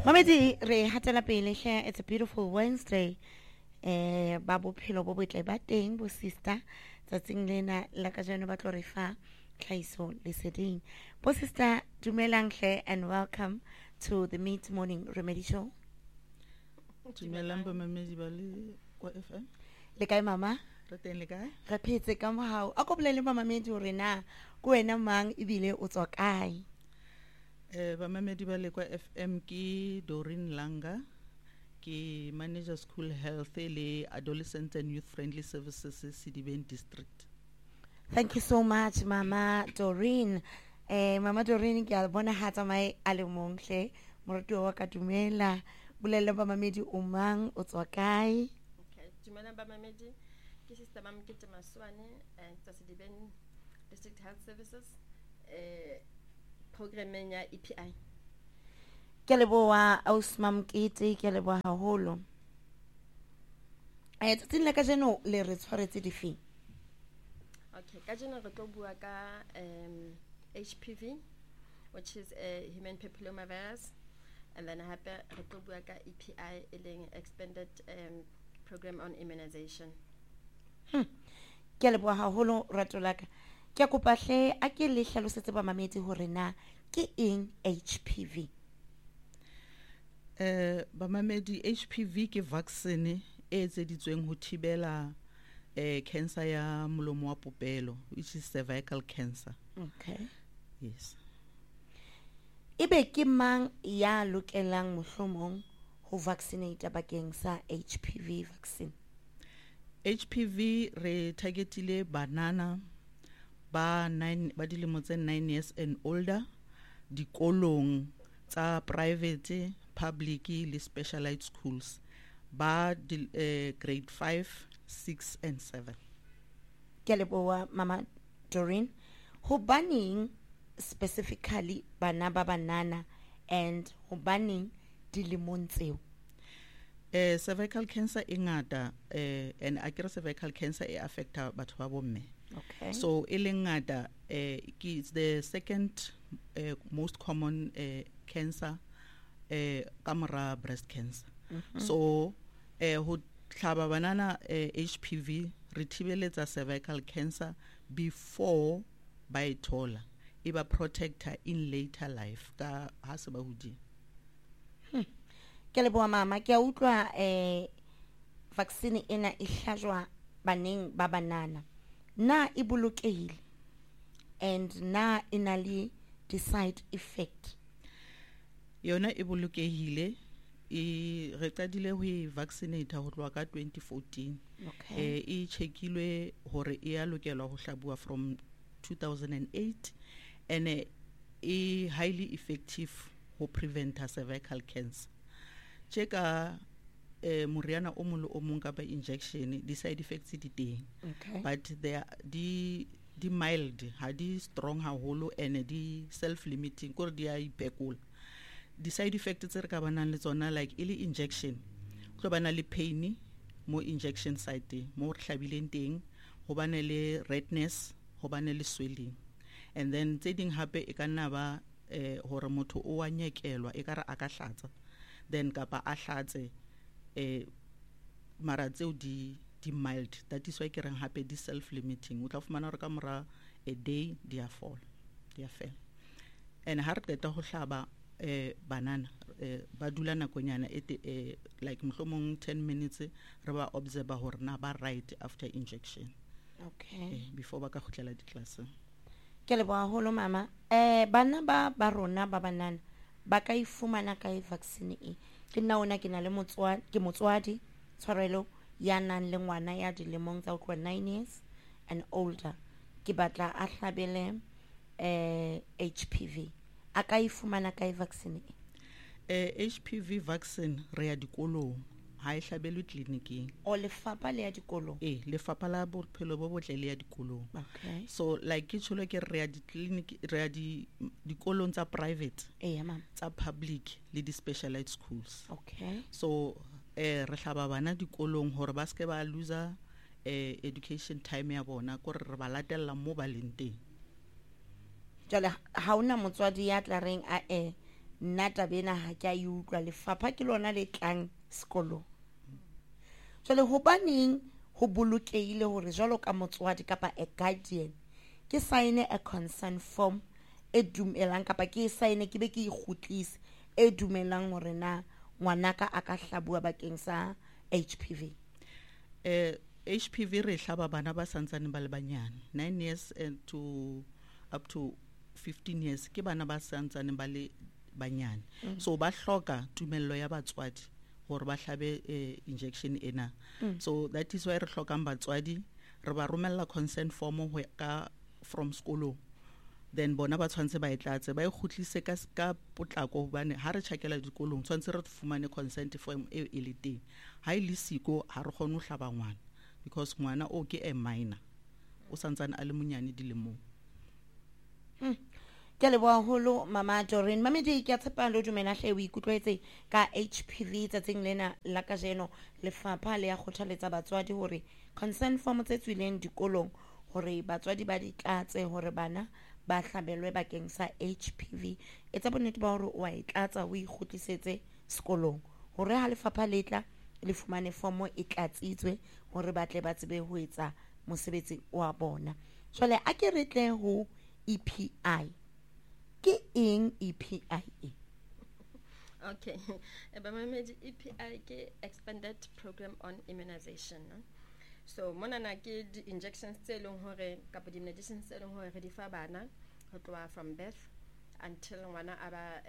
Mamedi re hatela pele hle, it's a beautiful Wednesday. Ba bophelo bo botle ba teng bo sister tsatsing lena la kajeno ba tlo re fa tlhaiso leseding. Bo sister dumelang hle and welcome to the Mid Morning Remedy Show. Dumelang ba mamedi ba le kwa FM. Le kae mama? Re teng le kae? Re phetse ka mohau. A ko bolele ba mamedi hore na ko wena mang ebile o tswa kae? Ba mamedi ba le kwa FM ke Doreen Langa, ke manager school health le adolescent and youth friendly services Sedibeng district. Thank you so much Mama Doreen. Mama Doreen ke a bona ha tsamai a le mong hle moruti wa ka dumela bolele ba mamedi o mang o tswa kae? Okay, dumela ba mamedi ke sister Mamkete Maswane tsa Sedibeng district health services programming ya EPI. Ke leboa Ausmam Kete ke leboa haholo. Tsatsing la kajeno le re tshwaretse dife? Okay, kajeno re tlo bua ka HPV, which is a human papillomavirus, and then hape re tlo bua ka EPI, expanded program on immunization. Ke leboa haholo ratolaka. Ke kopa hle a ke le hlalosetse ba mamedi hore na ke eng HPV? Ba mamedi HPV ke vaccine e etseditsweng ho thibela cancer ya molomo wa popelo, which is cervical cancer. Okay. Yes. Ebe ke mang ya lokelang mohlomong ho vaccinate bakeng sa HPV vaccine? HPV re targetile banana ba dilemo tse 9 years and older, dikolong tsa private, public le specialized schools ba grade 5, 6 and 7. Ke leboa Mama Doreen. Ho baneng specifically bana ba banana and ho baneng dilemong tseo? Cervical cancer e ngata and akere cervical cancer e affecta batho ba bomme. Okay. So e leng ngata it's the second most common cancer kamora breast cancer. So ho tlhaba banana HPV re thibeletsa cervical cancer before ba ithola e ba protector in later life ka ha se ba hodile. Ke leboa mama, ke a utlwa vaccine ena e hlajwa baneng ba banana. Na e bolokehile and na ina le the side effect? Yona e bolokehile, re qadile ho vaccinate ho tloha ka 2014. Okay. E checkilwe hore e a lokelwa ho hlabua from 2008 and e highly effective ho prevent cervical cancer. Cheka moriana o mong le o mong ka ba injection di side effects di teng. Okay. But they are di mild, ha di strong haholo and di self limiting kore di a ipekola. Di side effects tse re ka banang le tsona like ile injection tlo bana le pain mo injection site mo re hlabileng teng, ho bana le redness, ho bana le swelling, and then tse ding hape e ka nna ba hore motho o wa nyekelwa e ka re aka hlatsa then kapa a hlatse mara tseo di mild. That is why ke reng hape di self limiting, o tla fumana hore ka mora a day di a fall, di a fela. And ha re qeta ho hlaba banana ba dula nakonyana like mohlomong 10 minutes re ba observe hore na ba right after injection. Okay. Before ba ka khutlela di class. Ke leboa haholo mama. Bana ba rona ba banana ba ka ifumana ka vaccine e. Ke nna ona ke na le motswadi tshwarelo ya nang le ngwana ya dilemong tsa ho 9 years and older. Ke batla a hlabele HPV. A ka ifumana ka vaccine e? HPV vaccine re ya dikolong, ha e hlabelwe clinicing. O lefapha le ya dikolong? Lefapha la bophelo bo botle le ya dikolong. Okay. So like ke tsholo ke re ya di clinic, re ya dikolong tsa private, mama, tsa public le di specialized schools. Okay. So re hlaba bana dikolong hore ba ske ba loser education time ya bona kore re ba latella mo ba leng teng. Jale ha una motswadi ya tla reng nna tabena ha ke a e utlwa lefapha ke lona le tlang sekolong jwale hobaneng ho bolokeile hore jwalo ka motswadi kapa a guardian ke sign a consent form e dumelang kapa ke sign ke be ke ikhutlise e dumelang hore na ngwanaka a ka hlabua bakeng sa HPV? HPV re hlaba bana ba santsane ba le banyane 9 years to up to 15 years ke bana ba santsane ba le banyane so ba hloka tumello ya batswadi hore ba hlabe injection ena so that is why re hlokang batswadi re ba romella consent form ho ka from school then bona ba tshwantse ba etlatse ba ikhutlise ka potlako hobane ha re tshakela dikolong tshwantse re fumane consent form e le teng ha ile siko ha re kgone ho hlaba ngwana because ngwana o ke a minor o santsane a le monyane dilemong. Ke le boholo mama Doreen mamedi ke a tshepa lo dumela hle o ikutlwetse ka HPV tsatsing lena la kajeno lefapha le ya kgothaletsa batswadi hore consent form tse tswileng dikolong hore batswadi ba di tlatse hore bana ba hlabelwe bakeng sa HPV etsa bonnete ba hore o a itlatsa o ikgutlisetse sekolong hore ha lefapha le tla le fumane form e tlatsitswe hore ba tle ba tsebe ho etsa mosebetsi wa bona. Jwale a ke re tle ho EPI. Ke eng EPI? Okay. Mamedi EPI ke expanded program on immunization. So monana ke di injections tse leng hore kapa di medicines tse leng hore re di fa bana ho tloha from birth until ngwana aba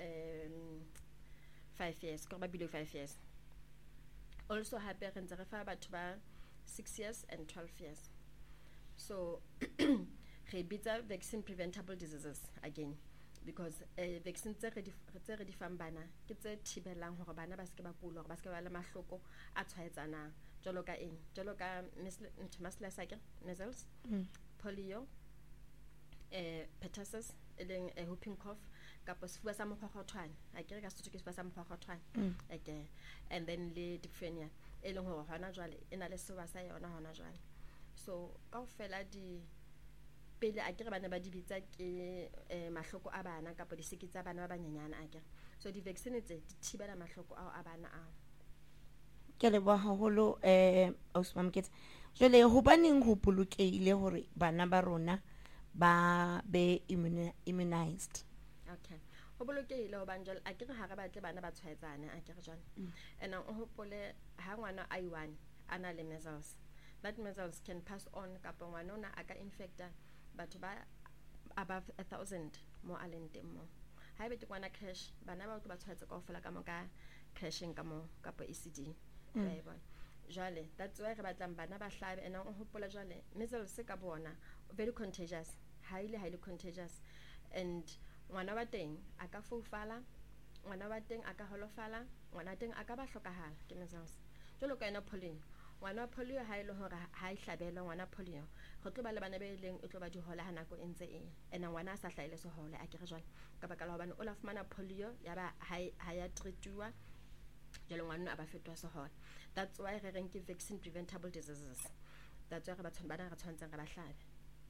5 years, ba below 5 years. Also hape re ntse re fa batho ba 6 years and 12 years. So re bitsa vaccine preventable diseases again because vaccine tse re di fang bana ke tse thibelang hore bana ba se ke ba kula hore ba se ke ba le mahloko a tshwaetsanang jalo ka eng jalo ka measles, polio, pertussis eleng whooping cough kapa sefuba sa mokgwakgwathwane a ke re ka setso ke sefuba sa mokgwakgwathwane okay and then le diphtheria eleng hore hona jwale ena le sewa sa yona hona jwale so kaofela di pele a ke re bana ba di bitsa ke mahloko a bana kapa di siki tsa bana ba banyenyana a ke so di vaccine tse di thibela mahloko a bana a ke le ba haholo Osman Mkete jwale hobaneng ho bolokeile hore bana ba rona ba be immunized? Okay ho bolokehile hobane jwale a ke re ha re batle bana ba tshwaetsane a ke re jwale and o hopole ha ngwana a i1 ana le measles that measles can pass on kapa ngwana ona a ka infecta batho ba above 1,000 mo alenteng mo ha ebe ngwana crash bana ba ba tshwaetse kaofela ka mo ka crashing ka mo kapa ECD right bona jwale that's why re batlang bana ba hlabe and o hopola jwale measles ka bona very contagious highly contagious and ngwana wa teng a ka foufala ngwana wa teng a ka holofala ngwana teng a ka ba hlokahala ke measles jwalo ka ena polio ngwana wa polio ha ile hore ha e hlabela ngwana polio go tlo ba le bana ba ileng e tlo ba di hola ha nako e ntse e ena ngwana a sa hlaile se hole a ke re jwale ka baka la hobane o la fumana polio ya ba ha ya treatiwa jalo ngwana a ba fetwa se hole that's why re reng ke vaccine preventable diseases that's why re batho bana re tshwantseng re ba hlabe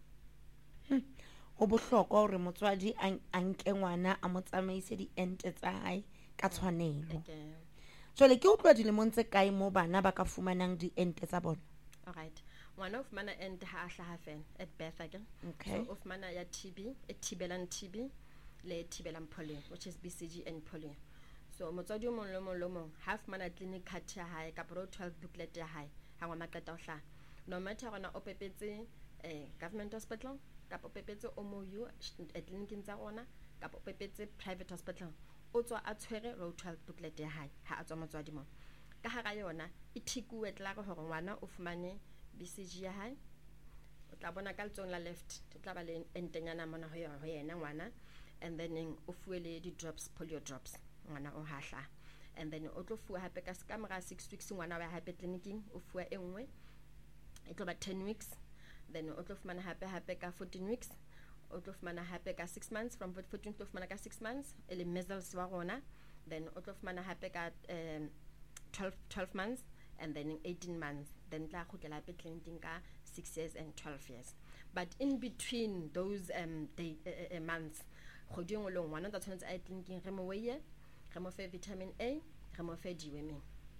ho bohlokwa hore motswadi a nke ngwana a mo tsamaise di ente tsa hae ka tshwanelo. Jwale ke utlwa dilemong tse kae mo bana ba ka fumanang di ente tsa bona? Alright ngwana o fumana ente ha a hlaha fela at birth again so o fumana ya TB e thibelang TB le thibelang polio which is BCG and polio so motswadi o mong le mong ha fumana clinic card ya hae ka pro 12 booklet ya hae ha ngwana qeta ho hlaha no matter gona o pepetse government hospital kapa pepetse OMOU clinic tsa rona kapa pepetse private hospital o tswa a tshwere road 12 booklet ya hae ha a tswa motswadi mo ka hara yona e thikuwe tla go hore ngwana o fumane BCG ya hae o tla bona ka letsong la left o tla ba le entenyana mona ho yena ngwana and then o fuele di drops polio drops ngwana o hahla and then o tlo fuwa hape ka kamera 6 weeks ngwana wa hape clinicing o fuwa e nngwe e tlo ba 10 weeks then o tlo fumana hape ka 14 weeks o tlo fumana hape ka 6 months from 14 to fumana ka 6 months ele measles wa rona then o tlo fumana hape ka 12 months and then 18 months then tla khutlela hape clinicing ka 6 years and 12 years but in between those months goding lo ngwana tla tshwanetse a clinicing re mo weye re mo fe vitamin A, re mo fe deworming.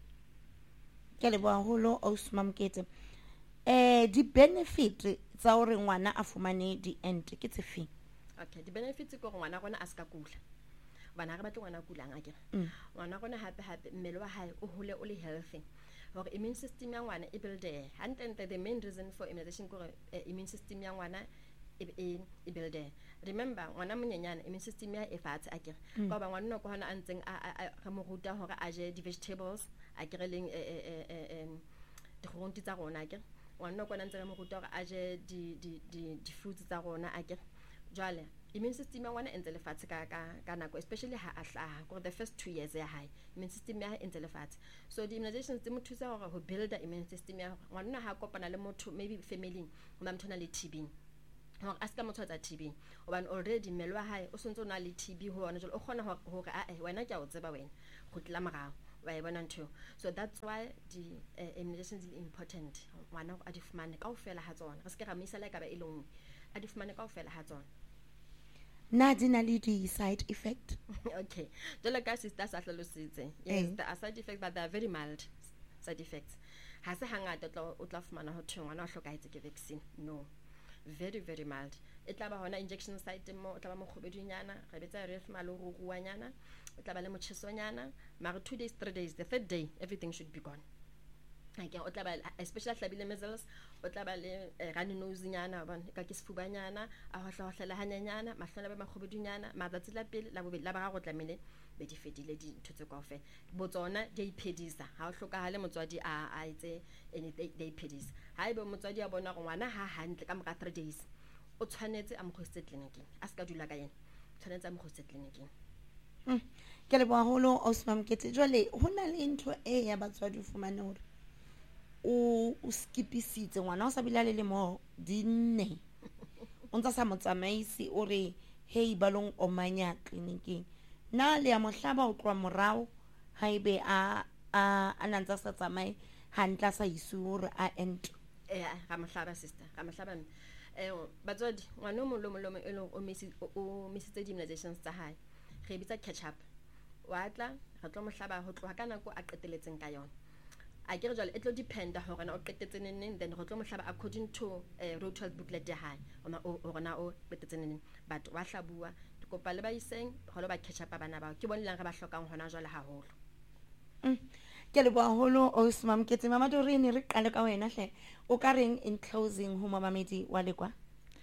ke le boa holo Osma Mkete. Di benefit tsa hore ngwana a fumane di ente ke tse feng? Okay, the benefits ko ngwana gona a ska kula. Bana ga batla ngwana kulang akere. Ngwana gona hape mmele wa hae o hole o le healthy. Hore immune system ya ngwana e builde. And the main reason for immunization ko immune system ya ngwana e builde. Remember ngwana monyenyana immune system ya e fatshe akere. Ba ba ngwana ko hona a ntseng a mo ruta hore a je di vegetables akere leng di kgonti tsa rona akere. Ngwana ko ntseng a mo ruta hore a je di fruits tsa rona akere. Jwale immune system ya ngwana e ntse le fatshe ka nako, especially ha a hlaha for the first 2 years ya hae immune system ya hae e ntse le fatshe. So the immunizations tse mo thusa hore ho build immune system ya ngwana ha kopana le motho maybe family ho ba motho na le TB hore a ska motho tsa TB hobane already mmele wa hae o sontso na le TB ho yona jwale o kgona hore wena ke a o tseba wena go tla morao wa e bona ntho. So that's why the immunizations is important. Ngwana a di fumane kaofela ha tsona re ska ra mo isa le ka ba e lengwe a di fumane kaofela ha tsona. Na di na le di side effect? Okay, jwale ka sister sa hlalositse, yes, there are side effects but they are very mild side effects. Ha se hangata o tla fumana ho thwe ngwana o hlokaetse ke vaccine, no, very very mild. E tla ba hona injection site mo o tla ba mo kgobedunyana re betsa re fumana le ho ruanyana o tla ba le motjhesonyana mara 2 days 3 days the third day everything should be gone. Okay, o tla ba especially hlabile measles o tla ba le runny nose nyana bona ka ke sefubanyana a hohla hanyanyana mahlola ba makgobedunyana matsatsi la pele la bobedi la ba go tlamele be di fedile di thotse kaofela botsona di iphedisa ha o hlokahale motswadi a itse anything they iphedisa ha ebe motswadi a bona go ngwana ha hantle ka mora 3 days o tshwanetse a mo khosetse clinicing a ska dula ka yena tshwanetse a mo khosetse clinicing. Ke le boa holo Osma Mkete. Jwale ho na le ntho e ya batswadi o fumane hore o skipisitse ngwana o sa bila le mo dinne o ntsa sa motsamaisi o re hey balong o manya clinicing na le ya mohlaba o tloa morao ha ebe a nantsa sa tsamaye hantla sa isure a ent ga mohlaba sister ga mohlaba batswadi ngwana mo lo e lo o misitse di immunizations tsa hae re bitsa catch up wa tla re tlo mohlaba ho tloha ka nako a qeteletseng ka yona a kere jwale it will depend hore na o qetetse neng then go tlo mohlaba according to road 12 booklet ya hae ona o qetetse neng but wa hlabua dikopa le ba iseng go lo ba catch up bana ba ke bonilang re ba hlokang hona jwale haholo. Ke le boa holo Osma Mkete. Mama Doreen re qale ka wena hle o ka reng in closing ho mamamedi wa lekwa?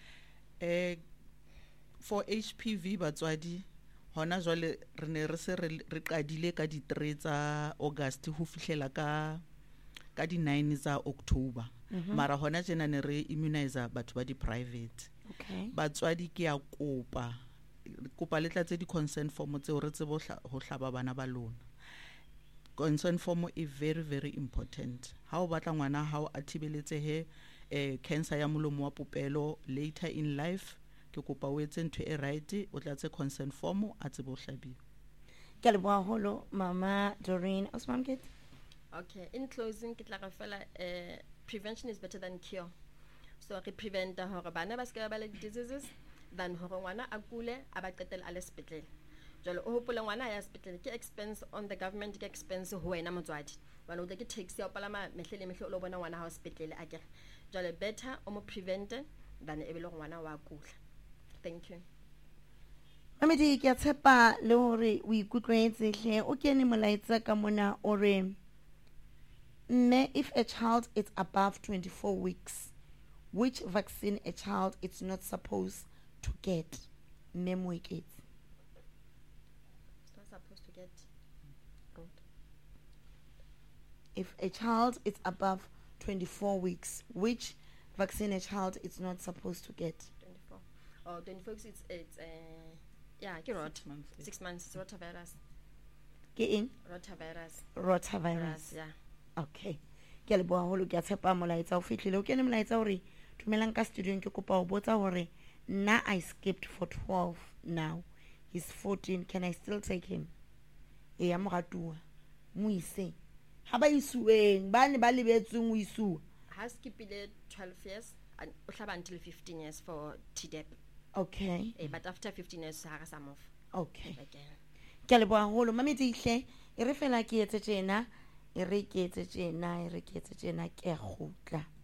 For HPV batswadi hona jwale re ne re se re qadile ka di 3 tsa August ho fihlela ka di 9 tsa October. Mara hona jena ne re immunize batho ba di private. Okay. Batswadi ke ya kopa le tlatse di consent form tse o re tsebo ho hlaba bana ba lona. Consent form is very very important. Ha o batla ngwana ha o athibeletsehe cancer ya molomo wa popelo later in life ke kopa o etse ntho e right o tlatse consent form a tsebo hlabiwa. Ke le boa holo Mama Doreen Osma Mkete. Okay, in closing ke tla ga fela prevention is better than cure. So re prevent hore bana ba ska ba le diseases than hore ngwana a kule a ba qetela a le sepetlele. Jalo o hopola ngwana ya sepetlele ke expense on the government ke expense ho wena motswadi. Bana o tla ke taxi ya palama mehlele mehle o bona ngwana ha o sepetlele akere. Jalo better o mo prevent than e be le ngwana wa kula. Thank you. Mamedi ke a tshepa le hore o ikutlwetse hle o kene molaetsa ka mona o re if a child is above 24 weeks, which vaccine a child is not supposed to get? It's not supposed to get. Good. If a child is above 24 weeks, which vaccine a child is not supposed to get? 24. Oh, 24 weeks it's yeah, get rot. 6 months. It's rotavirus. Get in? Rotavirus. Yeah. Okay. Ke le boa holo ke a tshepa molaetsa o fitlhile o kene molaetsa hore dumelang ka studio ke kopa o botsa hore na I skipped for 12 now he's 14 can I still take him? Ya moratua mo ise ha ba isueng ba ne ba lebetseng o isua ha skipile 12 years and o hlaba until 15 years for TDEP. Okay. But after 15 years ha ra sa move. Okay. Again. ke a leboha haholo mamedi hle e re fela ke etse tjena e re ke etse tjena ke a kgutla